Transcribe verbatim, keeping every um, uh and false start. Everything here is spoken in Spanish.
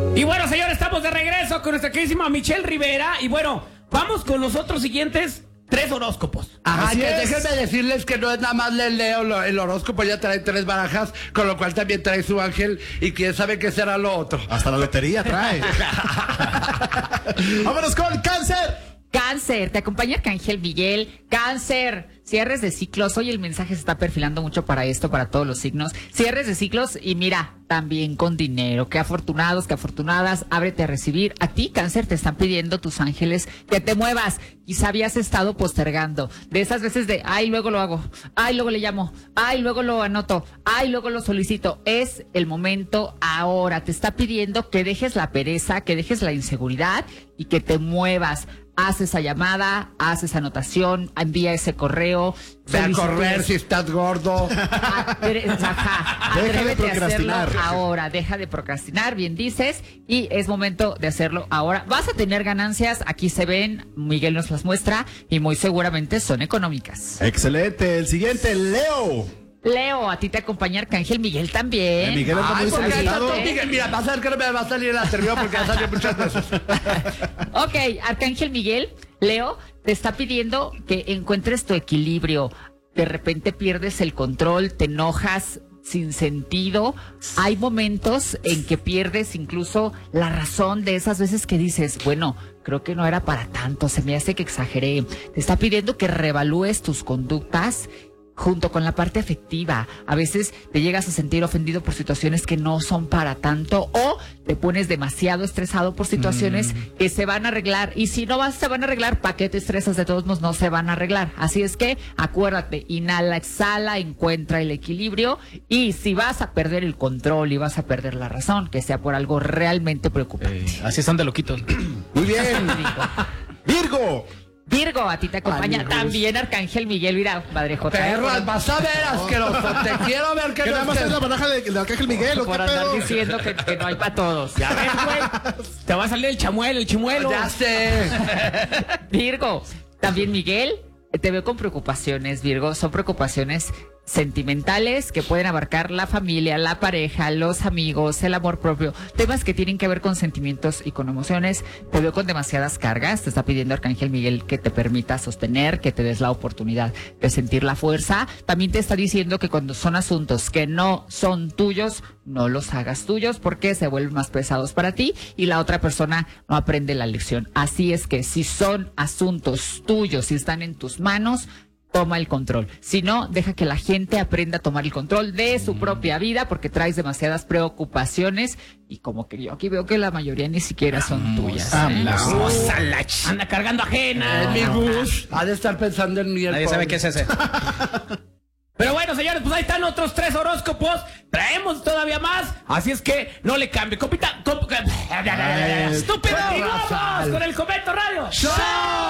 Y bueno, señores, estamos de regreso con nuestra queridísima Michelle Rivera. Y bueno, vamos con los otros siguientes tres horóscopos. Ajá, que déjenme decirles que no es nada más le leo lo, el horóscopo, ya trae tres barajas, con lo cual también trae su ángel, y quién sabe qué será lo otro. Hasta la lotería trae. Vámonos con Cáncer. Cáncer, te acompaña Arcángel Miguel. Cáncer, cierres de ciclos. Hoy el mensaje se está perfilando mucho para esto, para todos los signos. Cierres de ciclos y mira, también con dinero. Qué afortunados, qué afortunadas. Ábrete a recibir. A ti, Cáncer, te están pidiendo tus ángeles que te muevas. Quizá habías estado postergando. De esas veces de, ay, luego lo hago. Ay, luego le llamo. Ay, luego lo anoto. Ay, luego lo solicito. Es el momento ahora. Te está pidiendo que dejes la pereza, que dejes la inseguridad y que te muevas. Haz esa llamada, haz esa anotación, envía ese correo. Ve a correr si estás gordo. Atre- Ajá, atrévete a hacerlo ahora, deja de procrastinar, bien dices, y es momento de hacerlo ahora. Vas a tener ganancias, aquí se ven, Miguel nos las muestra, y muy seguramente son económicas. Excelente. El siguiente, Leo. Leo, a ti te acompaña Arcángel Miguel también. Eh, Miguel anda Ay, muy porque solicitado. tanto, Miguel, mira, vas a ver que no me va a salir el anterior porque ya salió muchas veces. Ok, Arcángel Miguel, Leo, te está pidiendo que encuentres tu equilibrio. De repente pierdes el control, te enojas sin sentido. Hay momentos en que pierdes incluso la razón, de esas veces que dices, bueno, creo que no era para tanto, se me hace que exageré. Te está pidiendo que reevalúes tus conductas junto con la parte afectiva. A veces te llegas a sentir ofendido por situaciones que no son para tanto, o te pones demasiado estresado por situaciones mm. que se van a arreglar, y si no vas, se van a arreglar, ¿para qué te estresas? De todos modos no se van a arreglar. Así es que acuérdate, inhala, exhala, encuentra el equilibrio, y si vas a perder el control y vas a perder la razón, que sea por algo realmente preocupante. Eh, así están de loquitos. Muy bien. Virgo. Virgo, a ti te acompaña Ay, también Arcángel Miguel. Mira, Padre J. Perras, vas a ver, asqueroso. Te quiero ver que ¿Qué no nada más estés- es la baraja de, de Arcángel Miguel o qué Por andar pedo? diciendo que, que no hay para todos. Ya ves, güey. Te va a salir el chamuelo, el chimuelo. Ya sé. Virgo, también Miguel, te veo con preocupaciones, Virgo. Son preocupaciones sentimentales que pueden abarcar la familia, la pareja, los amigos, el amor propio, temas que tienen que ver con sentimientos y con emociones. Te veo con demasiadas cargas. Te está pidiendo Arcángel Miguel que te permita sostener, que te des la oportunidad de sentir la fuerza. También te está diciendo que cuando son asuntos que no son tuyos, no los hagas tuyos, porque se vuelven más pesados para ti y la otra persona no aprende la lección. Así es que si son asuntos tuyos, si están en tus manos, toma el control. Si no, deja que la gente aprenda a tomar el control de su propia vida, porque traes demasiadas preocupaciones, y como que yo aquí veo que la mayoría ni siquiera son tuyas. ¿eh? Vamos a la ch- Anda cargando ajena. Es mi Gus. Ha de estar pensando en mí el Nadie pobre. sabe qué es ese. Pero bueno, señores, pues ahí están otros tres horóscopos. Traemos todavía más. Así es que no le cambie. Compita. Comp- ¡Estúpido! Ay, ¡Vamos Rafael. con el Comento Radio! ¡Show!